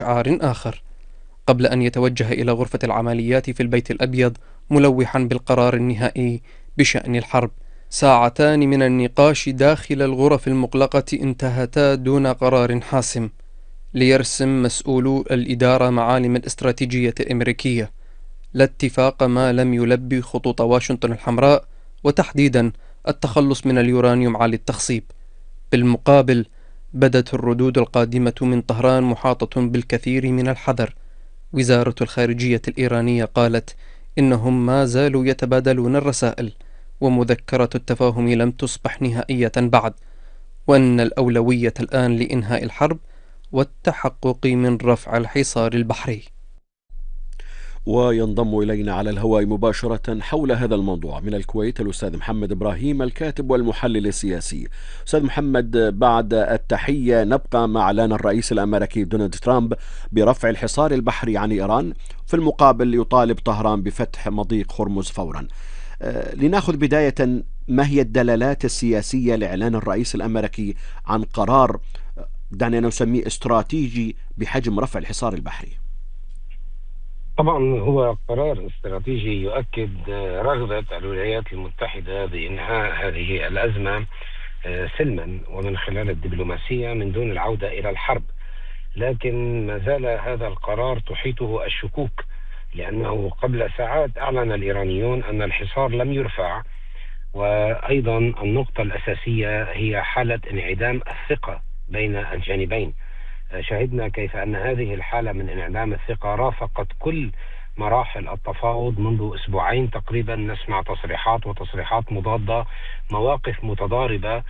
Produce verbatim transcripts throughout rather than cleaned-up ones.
شعار آخر قبل أن يتوجه إلى غرفة العمليات في البيت الأبيض، ملوحا بالقرار النهائي بشأن الحرب. ساعتان من النقاش داخل الغرف المغلقة انتهتا دون قرار حاسم. ليرسم مسؤولو الإدارة معالم الاستراتيجية الأمريكية. لا اتفاق ما لم يلبي خطوط واشنطن الحمراء، وتحديدا التخلص من اليورانيوم عالي التخصيب. بالمقابل، بدت الردود القادمة من طهران محاطة بالكثير من الحذر. وزارة الخارجية الإيرانية قالت إنهم ما زالوا يتبادلون الرسائل، ومذكرة التفاهم لم تصبح نهائية بعد، وأن الأولوية الآن لإنهاء الحرب والتحقق من رفع الحصار البحري. وينضم إلينا على الهواء مباشرة حول هذا الموضوع من الكويت الأستاذ محمد إبراهيم، الكاتب والمحلل السياسي. أستاذ محمد، بعد التحية نبقى مع إعلان الرئيس الأمريكي دونالد ترامب برفع الحصار البحري عن إيران، في المقابل يطالب طهران بفتح مضيق هرمز فورا. أه لنأخذ بداية، ما هي الدلالات السياسية لإعلان الرئيس الأمريكي عن قرار دعنا نسميه استراتيجي بحجم رفع الحصار البحري؟ طبعا هو قرار استراتيجي يؤكد رغبة الولايات المتحدة بإنهاء هذه الأزمة سلما ومن خلال الدبلوماسية من دون العودة إلى الحرب. لكن ما زال هذا القرار تحيطه الشكوك، لأنه قبل ساعات أعلن الإيرانيون أن الحصار لم يرفع، وأيضا النقطة الأساسية هي حالة انعدام الثقة بين الجانبين. شهدنا كيف أن هذه الحالة من انعدام الثقة رافقت كل مراحل التفاوض منذ أسبوعين تقريبا. نسمع تصريحات وتصريحات مضادة، مواقف متضاربة،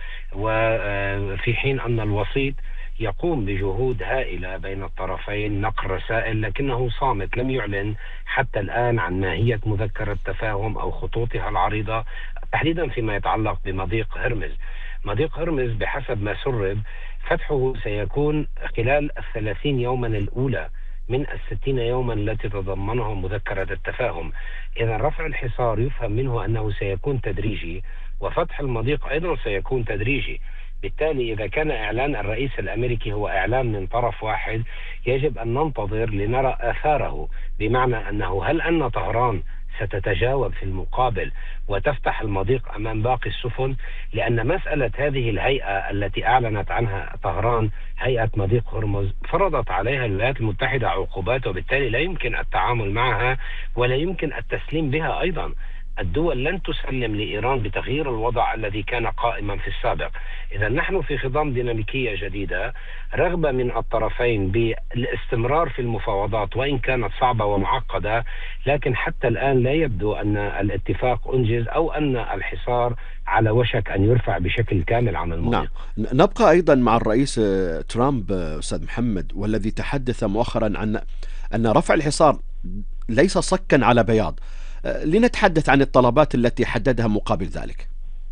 وفي حين أن الوسيط يقوم بجهود هائلة بين الطرفين، نقل رسائل، لكنه صامت، لم يعلن حتى الآن عن ماهية مذكرة تفاهم أو خطوطها العريضة، تحديدا فيما يتعلق بمضيق هرمز. مضيق هرمز بحسب ما سرب فتحه سيكون خلال الثلاثين يوما الأولى من الستين يوما التي تضمنها مذكرة التفاهم. إذا رفع الحصار يفهم منه أنه سيكون تدريجي، وفتح المضيق أيضا سيكون تدريجي. بالتالي إذا كان إعلان الرئيس الأمريكي هو إعلان من طرف واحد، يجب أن ننتظر لنرى آثاره، بمعنى أنه هل أن طهران ستتجاوب في المقابل وتفتح المضيق أمام باقي السفن؟ لأن مسألة هذه الهيئة التي أعلنت عنها طهران، هيئة مضيق هرمز، فرضت عليها الولايات المتحدة عقوبات، وبالتالي لا يمكن التعامل معها ولا يمكن التسليم بها. أيضا الدول لن تسلم لإيران بتغيير الوضع الذي كان قائما في السابق. إذا نحن في خضم ديناميكية جديدة، رغبة من الطرفين بالاستمرار في المفاوضات وإن كانت صعبة ومعقدة، لكن حتى الآن لا يبدو أن الاتفاق أنجز أو أن الحصار على وشك أن يرفع بشكل كامل عن نعم، المضيق. نبقى أيضا مع الرئيس ترامب أستاذ محمد، والذي تحدث مؤخرا عن أن رفع الحصار ليس صكا على بياض. لنتحدث عن الطلبات التي حددها مقابل ذلك.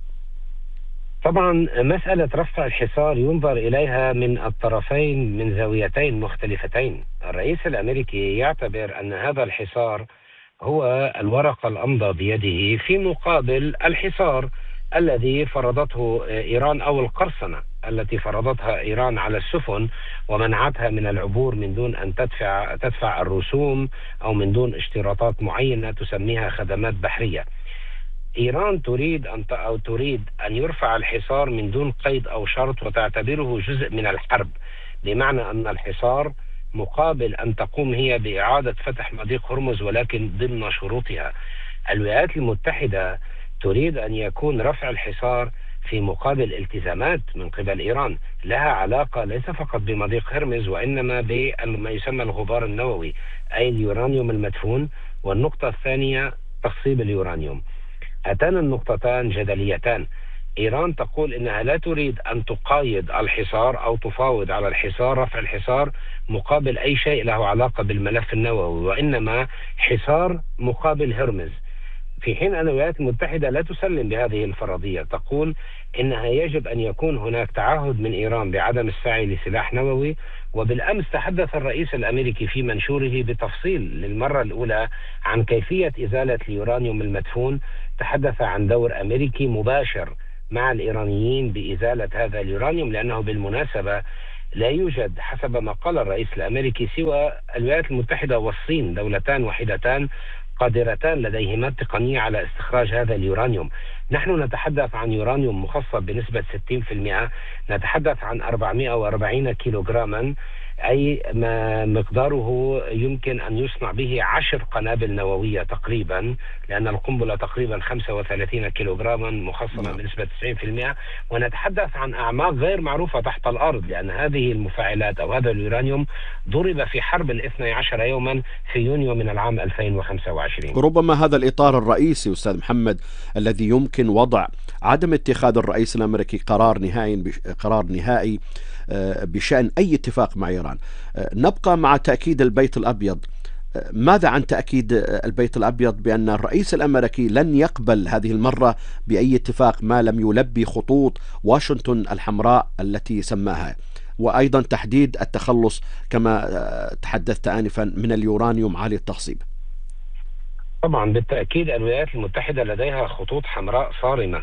طبعا مسألة رفع الحصار ينظر إليها من الطرفين من زاويتين مختلفتين. الرئيس الأمريكي يعتبر أن هذا الحصار هو الورقة الأمضى بيده في مقابل الحصار الذي فرضته إيران، أو القرصنة التي فرضتها إيران على السفن ومنعتها من العبور من دون أن تدفع تدفع الرسوم أو من دون اشتراطات معينة تسميها خدمات بحرية. إيران تريد أن أو تريد أن يرفع الحصار من دون قيد أو شرط، وتعتبره جزء من الحرب، بمعنى أن الحصار مقابل أن تقوم هي بإعادة فتح مضيق هرمز ولكن ضمن شروطها. الولايات المتحدة تريد أن يكون رفع الحصار في مقابل التزامات من قبل إيران لها علاقة ليس فقط بمضيق هرمز، وإنما بما يسمى الغبار النووي، أي اليورانيوم المدفون، والنقطة الثانية تخصيب اليورانيوم. هاتان النقطتان جدليتان. إيران تقول إنها لا تريد أن تقايد الحصار أو تفاوض على الحصار، رفع الحصار مقابل أي شيء له علاقة بالملف النووي، وإنما حصار مقابل هرمز. في حين أن الولايات المتحدة لا تسلم بهذه الفرضية، تقول إنها يجب أن يكون هناك تعهد من إيران بعدم السعي لسلاح نووي. وبالأمس تحدث الرئيس الأمريكي في منشوره بتفصيل للمرة الأولى عن كيفية إزالة اليورانيوم المدفون. تحدث عن دور أمريكي مباشر مع الإيرانيين بإزالة هذا اليورانيوم، لأنه بالمناسبة لا يوجد حسب ما قال الرئيس الأمريكي سوى الولايات المتحدة والصين، دولتان وحيدتان قادرتان لديهما التقنية على استخراج هذا اليورانيوم. نحن نتحدث عن يورانيوم مخصب بنسبة ستين بالمئة، نتحدث عن أربعمئة وأربعين كيلوغراما، أي ما مقداره يمكن أن يصنع به عشر قنابل نووية تقريبا، لأن القنبلة تقريبا خمسة وثلاثين كيلوغراما مخصبة بنسبة تسعين بالمئة. ونتحدث عن أعماق غير معروفة تحت الأرض، لأن هذه المفاعلات أو هذا اليورانيوم ضرب في حرب الاثني عشر يوما في يونيو من العام ألفين وخمسة وعشرين. ربما هذا الإطار الرئيسي أستاذ محمد الذي يمكن وضع عدم اتخاذ الرئيس الأمريكي قرار نهائي قرار نهائي بشأن أي اتفاق مع إيران. نبقى مع تأكيد البيت الأبيض. ماذا عن تأكيد البيت الأبيض بأن الرئيس الأمريكي لن يقبل هذه المرة بأي اتفاق ما لم يلبي خطوط واشنطن الحمراء التي سماها، وأيضا تحديد التخلص كما تحدثت آنفا من اليورانيوم عالي التخصيب؟ طبعا بالتأكيد الولايات المتحدة لديها خطوط حمراء صارمة.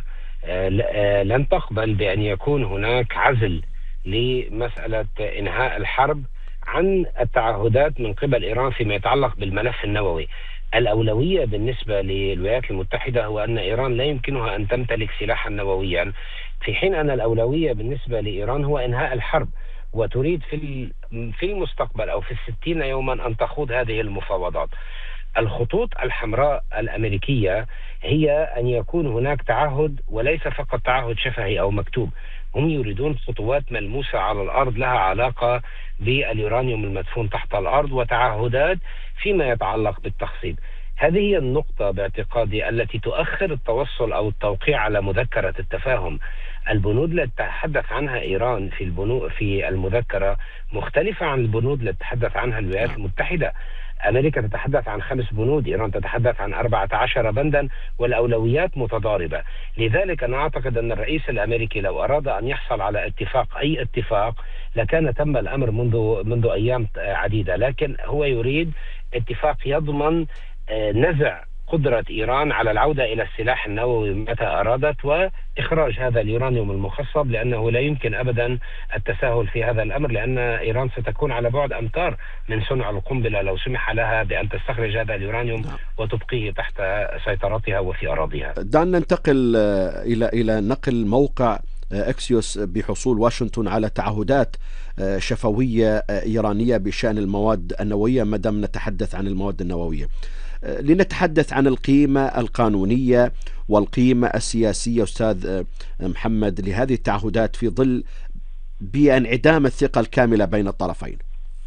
لن تقبل بأن يكون هناك عزل لمسألة إنهاء الحرب عن التعهدات من قبل إيران فيما يتعلق بالملف النووي. الأولوية بالنسبة للولايات المتحدة هو أن إيران لا يمكنها أن تمتلك سلاحا نوويا، في حين أن الأولوية بالنسبة لإيران هو إنهاء الحرب، وتريد في في المستقبل أو في الستين يوما أن تخوض هذه المفاوضات. الخطوط الحمراء الأمريكية هي أن يكون هناك تعهد، وليس فقط تعهد شفهي أو مكتوب. هم يريدون خطوات ملموسة على الأرض لها علاقة باليورانيوم المدفون تحت الأرض، وتعهدات فيما يتعلق بالتخصيب. هذه هي النقطة باعتقادي التي تؤخر التوصل أو التوقيع على مذكرة التفاهم. البنود التي تتحدث عنها إيران في البنود في المذكرة مختلفة عن البنود التي تتحدث عنها الولايات المتحدة. أمريكا تتحدث عن خمس بنود، إيران تتحدث عن أربعة عشر بندا، والأولويات متضاربة. لذلك أنا أعتقد أن الرئيس الأمريكي لو أراد أن يحصل على اتفاق أي اتفاق لكان تم الأمر منذ منذ أيام عديدة، لكن هو يريد اتفاق يضمن نزع قدرة إيران على العودة إلى السلاح النووي متى أرادت، وإخراج هذا اليورانيوم المخصب، لأنه لا يمكن أبدا التساهل في هذا الأمر، لأن إيران ستكون على بعد أمتار من صنع القنبلة لو سمح لها بأن تستخرج هذا اليورانيوم وتبقيه تحت سيطرتها وفي أراضيها. دعنا ننتقل إلى إلى نقل موقع أكسيوس بحصول واشنطن على تعهدات شفوية إيرانية بشأن المواد النووية، ما دام نتحدث عن المواد النووية. لنتحدث عن القيمة القانونية والقيمة السياسية أستاذ محمد لهذه التعهدات في ظل بانعدام الثقة الكاملة بين الطرفين.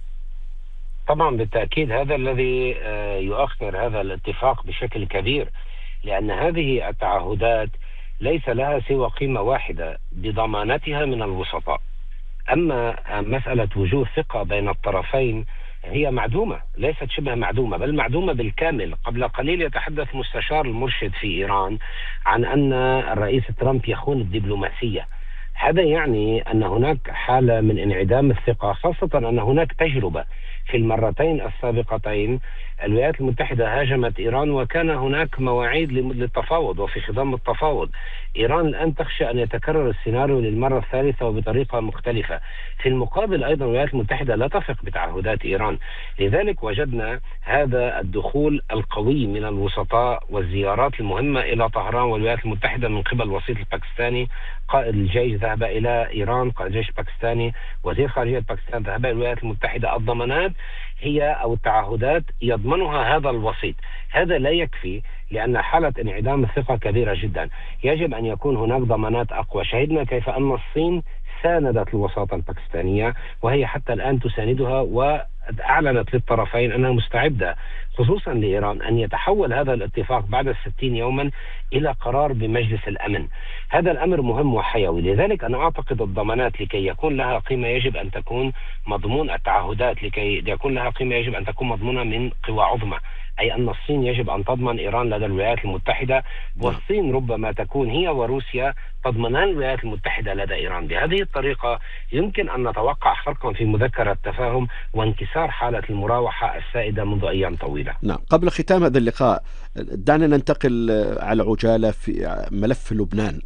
طبعا بالتأكيد هذا الذي يؤخر هذا الاتفاق بشكل كبير، لأن هذه التعهدات ليس لها سوى قيمة واحدة بضمانتها من الوسطاء. أما مسألة وجود ثقة بين الطرفين هي معدومة، ليست شبه معدومة بل معدومة بالكامل. قبل قليل يتحدث مستشار المرشد في إيران عن أن الرئيس ترامب يخون الدبلوماسية. هذا يعني أن هناك حالة من انعدام الثقة، خاصة أن هناك تجربة في المرتين السابقتين. الولايات المتحدة هاجمت إيران وكان هناك مواعيد للتفاوض وفي خضم التفاوض. إيران الآن تخشى أن يتكرر السيناريو للمرة الثالثة وبطريقة مختلفة. في المقابل أيضا الولايات المتحدة لا تثق بتعهدات إيران، لذلك وجدنا هذا الدخول القوي من الوسطاء والزيارات المهمة إلى طهران والولايات المتحدة من قبل الوسيط الباكستاني. قائد الجيش ذهب إلى إيران، قائد الجيش الباكستاني، وزير خارجية باكستان ذهب إلى الولايات المتحدة. الضمانات هي أو التعهدات يضمنها هذا الوسيط. هذا لا يكفي، لأن حالة انعدام الثقة كبيرة جدا. يجب أن يكون هناك ضمانات أقوى. شهدنا كيف أن الصين ساندت الوساطة الباكستانية، وهي حتى الآن تساندها، وأعلنت للطرفين أنها مستعدة خصوصا لإيران أن يتحول هذا الاتفاق بعد الستين يوما إلى قرار بمجلس الأمن. هذا الأمر مهم وحيوي، لذلك أنا أعتقد الضمانات لكي يكون لها قيمة يجب أن تكون مضمون، التعهدات لكي يكون لها قيمة يجب أن تكون مضمونة من قوى عظمى، أي أن الصين يجب أن تضمن إيران لدى الولايات المتحدة، والصين ربما تكون هي وروسيا تضمنان الولايات المتحدة لدى إيران. بهذه الطريقة يمكن أن نتوقع خرقا في مذكرة التفاهم وانكسار حالة المراوحة السائدة منذ أيام طويلة. نعم، قبل ختام هذا اللقاء دعنا ننتقل على عجالة في ملف لبنان.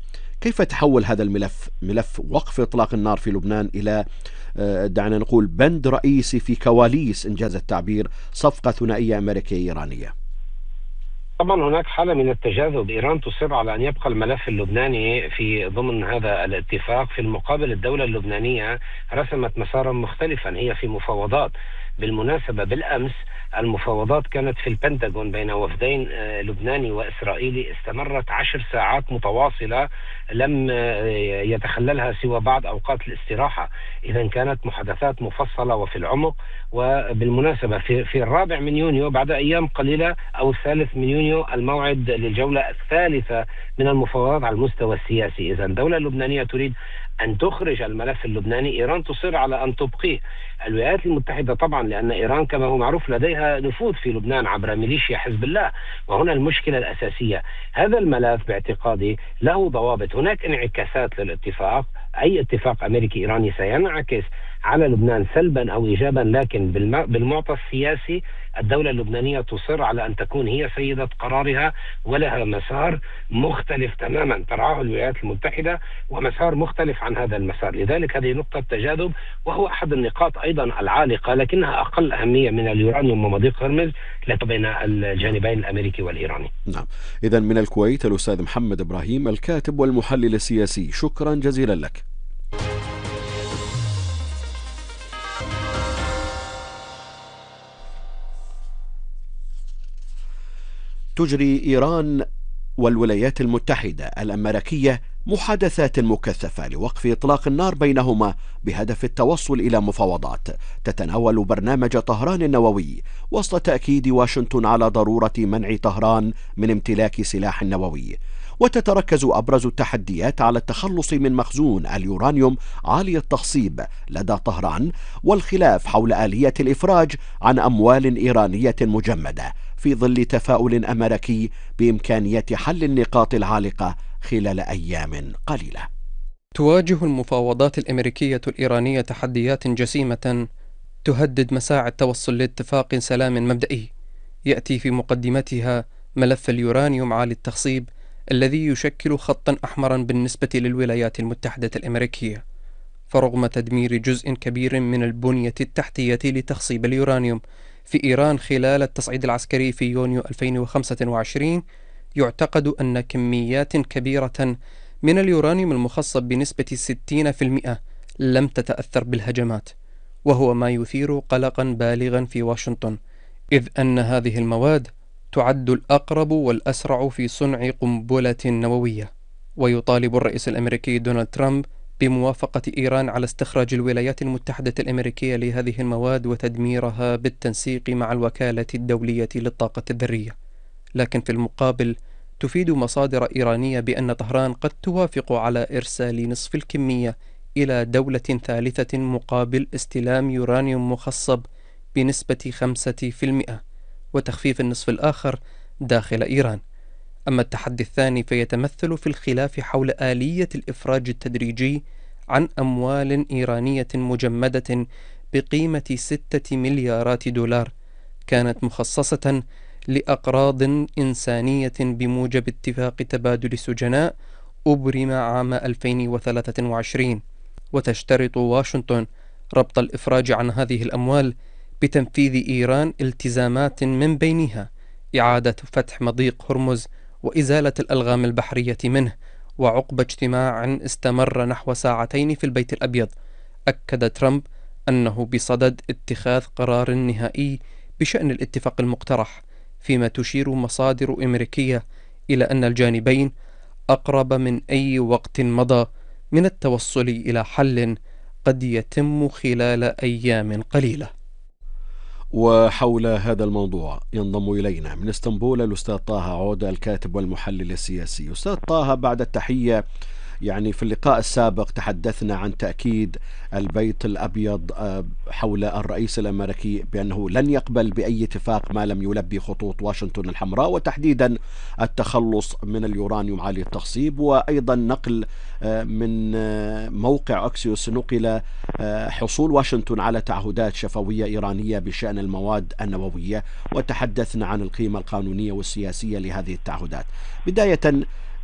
كيف تحول هذا الملف، ملف وقف إطلاق النار في لبنان، إلى دعنا نقول بند رئيسي في كواليس إنجاز التعبير صفقة ثنائية أمريكية إيرانية؟ طبعا هناك حالة من التجاذب. إيران تصر على أن يبقى الملف اللبناني في ضمن هذا الاتفاق، في المقابل الدولة اللبنانية رسمت مسارا مختلفا، هي في مفاوضات. بالمناسبة بالأمس المفاوضات كانت في البنتاغون بين وفدين لبناني وإسرائيلي استمرت عشر ساعات متواصلة، لم يتخللها سوى بعض أوقات الاستراحة. إذا كانت محادثات مفصلة وفي العمق. وبالمناسبة في, في الرابع من يونيو بعد أيام قليلة أو الثالث من يونيو الموعد للجولة الثالثة من المفاوضات على المستوى السياسي. إذا الدولة اللبنانية تريد أن تخرج الملف اللبناني، إيران تصر على أن تبقيه. الولايات المتحدة طبعا، لأن إيران كما هو معروف لديها نفوذ في لبنان عبر ميليشيا حزب الله، وهنا المشكلة الأساسية. هذا الملف باعتقادي له ضوابط، هناك انعكاسات للاتفاق. أي اتفاق أمريكي إيراني سينعكس على لبنان سلبا أو إيجابا، لكن بالمعطى السياسي الدولة اللبنانية تصر على أن تكون هي سيدة قرارها، ولها مسار مختلف تماما ترعاه الولايات المتحدة، ومسار مختلف عن هذا المسار. لذلك هذه نقطة تجاذب، وهو أحد النقاط أيضا العالقة لكنها أقل أهمية من اليورانيوم ومضيق هرمز بين الجانبين الأمريكي والإيراني. نعم. إذن من الكويت الأستاذ محمد إبراهيم الكاتب والمحلل السياسي، شكرا جزيلا لك. تجري إيران والولايات المتحدة الأمريكية محادثات مكثفة لوقف إطلاق النار بينهما بهدف التوصل إلى مفاوضات تتناول برنامج طهران النووي، وسط تأكيد واشنطن على ضرورة منع طهران من امتلاك سلاح نووي. وتتركز أبرز التحديات على التخلص من مخزون اليورانيوم عالي التخصيب لدى طهران، والخلاف حول آلية الإفراج عن أموال إيرانية مجمدة، في ظل تفاؤل أمريكي بإمكانية حل النقاط العالقة خلال أيام قليلة. تواجه المفاوضات الأمريكية الإيرانية تحديات جسيمة تهدد مساعي التوصل لاتفاق سلام مبدئي، يأتي في مقدمتها ملف اليورانيوم عالي التخصيب الذي يشكل خطا أحمرا بالنسبة للولايات المتحدة الأمريكية. فرغم تدمير جزء كبير من البنية التحتية لتخصيب اليورانيوم في إيران خلال التصعيد العسكري في يونيو ألفين وخمسة وعشرين، يعتقد أن كميات كبيرة من اليورانيوم المخصب بنسبة ستين بالمئة لم تتأثر بالهجمات، وهو ما يثير قلقا بالغا في واشنطن، إذ أن هذه المواد تعد الأقرب والأسرع في صنع قنبلة نووية. ويطالب الرئيس الأمريكي دونالد ترامب بموافقة إيران على استخراج الولايات المتحدة الأمريكية لهذه المواد وتدميرها بالتنسيق مع الوكالة الدولية للطاقة الذرية. لكن في المقابل تفيد مصادر إيرانية بأن طهران قد توافق على إرسال نصف الكمية إلى دولة ثالثة مقابل استلام يورانيوم مخصب بنسبة خمسة بالمئة، وتخفيف النصف الآخر داخل إيران. أما التحدي الثاني فيتمثل في الخلاف حول آلية الإفراج التدريجي عن أموال إيرانية مجمدة بقيمة ستة مليارات دولار كانت مخصصة لأغراض إنسانية بموجب اتفاق تبادل السجناء أبرم عام ألفين وثلاثة وعشرين. وتشترط واشنطن ربط الإفراج عن هذه الأموال بتنفيذ إيران التزامات من بينها إعادة فتح مضيق هرمز وإزالة الألغام البحرية منه. وعقب اجتماع استمر نحو ساعتين في البيت الأبيض، أكد ترامب أنه بصدد اتخاذ قرار نهائي بشأن الاتفاق المقترح، فيما تشير مصادر أمريكية إلى أن الجانبين أقرب من أي وقت مضى من التوصل إلى حل قد يتم خلال أيام قليلة. وحول هذا الموضوع ينضم إلينا من اسطنبول الأستاذ طه عودة الكاتب والمحلل السياسي. أستاذ طه، بعد التحية، يعني في اللقاء السابق تحدثنا عن تأكيد البيت الأبيض حول الرئيس الأمريكي بأنه لن يقبل بأي اتفاق ما لم يلبي خطوط واشنطن الحمراء، وتحديدا التخلص من اليورانيوم عالي التخصيب، وأيضا نقل من موقع أكسيوس نقل حصول واشنطن على تعهدات شفوية إيرانية بشأن المواد النووية، وتحدثنا عن القيمة القانونية والسياسية لهذه التعهدات. بداية،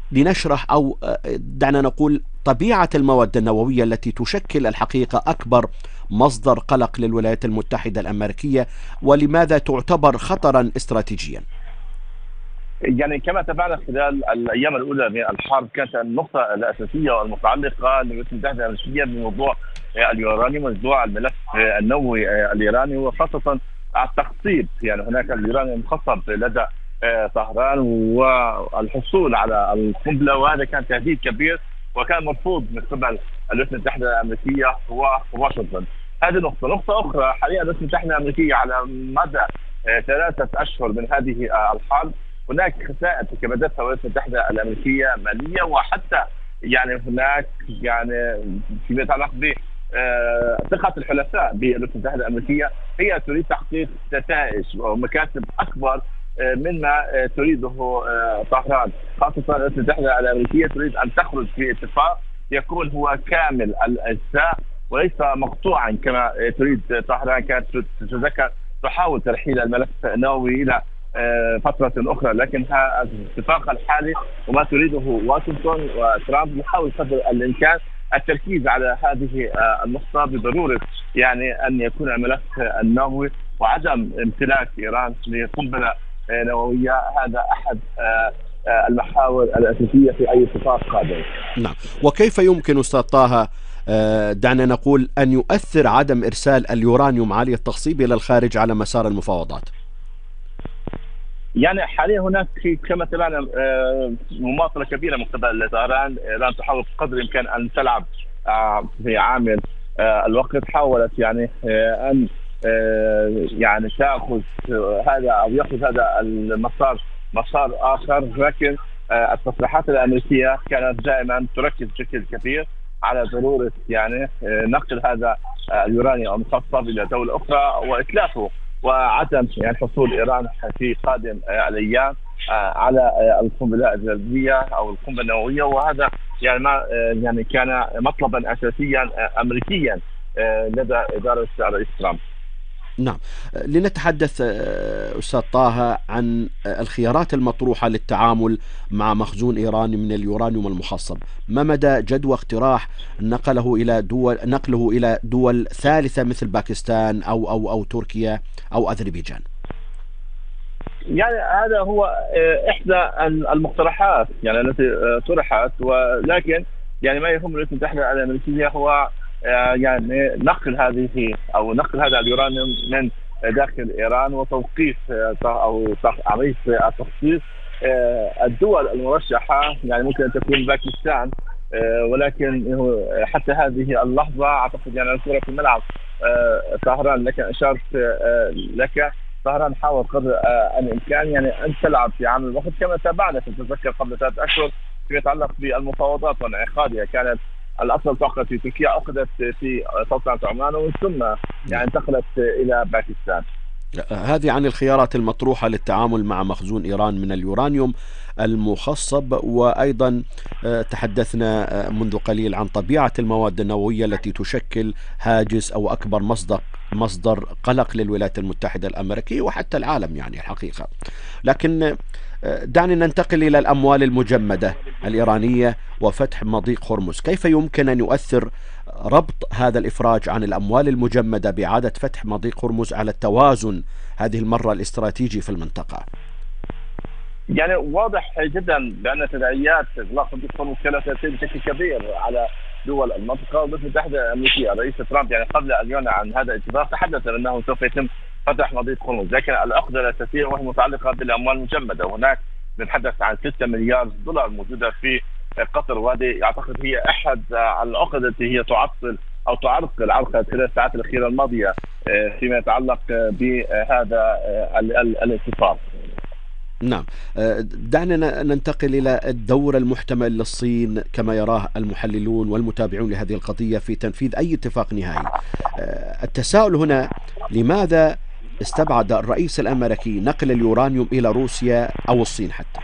لنشرح أو دعنا نقول طبيعة المواد النووية التي تشكل الحقيقة أكبر مصدر قلق للولايات المتحدة الأمريكية، ولماذا تعتبر خطرا استراتيجيا؟ يعني كما تابعنا خلال الايام الاولى من الحرب، كانت النقطه الاساسيه والمتعلقه للولايات المتحده الامريكيه بموضوع اليورانيوم، موضوع الملف النووي الايراني، وخاصه التخصيب. يعني هناك اليورانيوم مخصب لدى طهران والحصول على القنبله، وهذا كان تهديد كبير وكان مرفوض من قبل الولايات المتحده الامريكيه وواشنطن. هذه نقطه. نقطه اخرى، حاليا الولايات المتحده الامريكيه على مدى ثلاثه اشهر من هذه الحرب هناك خسائر تكبدتها الولايات المتحده الامريكيه ماليه، وحتى يعني هناك يعني فيما يتعلق ب ثقه الحلفاء بالولايات المتحده الامريكيه، هي تريد تحقيق نتائج ومكاسب اكبر مما تريده طهران. خاصه الولايات المتحده الامريكيه تريد ان تخرج في اتفاق يكون هو كامل الاجزاء وليس مقطوعا كما تريد طهران. كانت تتذكر تحاول ترحيل الملف النووي الى فترة أخرى، لكن الاتفاق الحالي وما تريده واشنطن وترامب يحاول قدر الإمكان التركيز على هذه النقطة بضرورة يعني أن يكون الملف النووي وعدم امتلاك إيران لقنبلة نووية. هذا أحد المحاور الأساسية في أي اتفاق قادم. نعم. وكيف يمكن أستاذ طه دعنا نقول أن يؤثر عدم إرسال اليورانيوم عالي التخصيب إلى الخارج على مسار المفاوضات؟ يعني حاليا هناك كما تابعنا مماطله كبيره من قبل طهران. ايران تحاول بقدر الامكان ان تلعب في عامل الوقت، حاولت يعني ان يعني تاخذ هذا او ياخذ هذا المسار مسار اخر، لكن التصريحات الامريكيه كانت دائما تركز بشكل كبير على ضروره يعني نقل هذا اليورانيوم المخصب الى دوله اخرى واتلافه، وعدم يعني حصول ايران في قادم الايام على القنبله الذريه او القنبله النوويه. وهذا يعني ما يعني كان مطلبا اساسيا امريكيا لدى اداره الرئيس ترامب. نعم. لنتحدث أستاذ طه عن الخيارات المطروحة للتعامل مع مخزون إيراني من اليورانيوم المخصب. ما مدى جدوى اقتراح نقله إلى دول نقله إلى دول ثالثة مثل باكستان أو أو أو تركيا أو أذربيجان؟ يعني هذا هو إحدى المقترحات يعني التي طرحت، ولكن يعني ما يهم الولايات المتحدة الأمريكية هو يعني نقل هذه او نقل هذا اليورانيوم من داخل ايران وتوقيف او عمليه التخصيص. الدول المرشحه يعني ممكن ان تكون باكستان، ولكن حتى هذه اللحظه اعتقد يعني الكره في الملعب طهران. لكن اشرت لك طهران حاول قدر الامكان يعني ان تلعب في عامل الوقت كما تابعنا تتذكر قبل ثلاث اشهر فيما يتعلق بالمفاوضات وانعقادها. كانت الاصل تعقد في تركيا، عقدت في سلطنه عمان ومن ثم يعني انتقلت الى باكستان. هذه عن الخيارات المطروحة للتعامل مع مخزون إيران من اليورانيوم المخصب. وأيضا تحدثنا منذ قليل عن طبيعة المواد النووية التي تشكل هاجس أو أكبر مصدر مصدر قلق للولايات المتحدة الأمريكية وحتى العالم يعني الحقيقة. لكن دعني ننتقل إلى الأموال المجمدة الإيرانية وفتح مضيق هرمز. كيف يمكن أن يؤثر ربط هذا الإفراج عن الأموال المجمدة بإعادة فتح مضيق هرمز على التوازن هذه المرة الاستراتيجي في المنطقة؟ يعني واضح جدا بأن تداعيات إغلاق مضيق هرمز كانت تأثير بشكل كبير على دول المنطقة والولايات المتحدة الأمريكية. الرئيس ترامب يعني قبل أن يعلن عن هذا الاتفاق تحدث أنه سوف يتم فتح مضيق هرمز، لكن العقدة الأساسية وهي متعلقة بالأموال المجمدة، وهناك نتحدث عن ستة مليار دولار موجودة في قطر، وهذه أعتقد هي أحد العقد التي هي تعطل أو تعرقل عرقلة خلال الساعات الأخيرة الماضية فيما يتعلق بهذا الاتفاق. نعم. دعنا ننتقل إلى الدور المحتمل للصين كما يراه المحللون والمتابعون لهذه القضية في تنفيذ أي اتفاق نهائي. التساؤل هنا، لماذا استبعد الرئيس الأمريكي نقل اليورانيوم إلى روسيا أو الصين حتى؟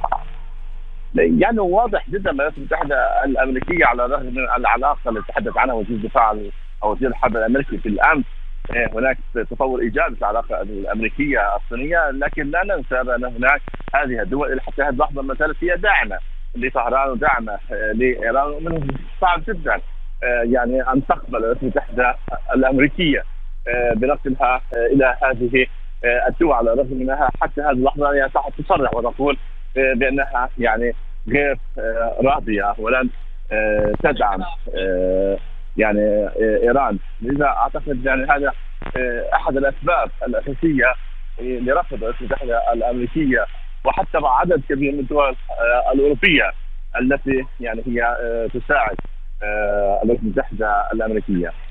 يعني واضح جدا الولايات المتحدة الأمريكية على الرغم من العلاقة اللي تحدث عنها وزير الدفاع أو وزير الحرب الأمريكي في الأمس، هناك تطور إيجابي في العلاقة الأمريكية الصينية، لكن لا ننسى أن هناك هذه الدول حتى هذه اللحظة ما زالت هي داعمة لطهران ودعمه لايران، ومن صعب جدا يعني ان تقبل الولايات المتحده الامريكيه بنقلها الى هذه الدول، على الرغم من انها حتى هذه اللحظه يعني تصرح وتقول بانها يعني غير راضيه ولن تدعم يعني ايران. لذا اعتقد يعني هذا احد الاسباب الاساسيه لرفض الولايات المتحده الامريكيه، وحتى مع عدد كبير من الدول الاوروبيه التي يعني هي تساعد الولايات المتحده الامريكيه.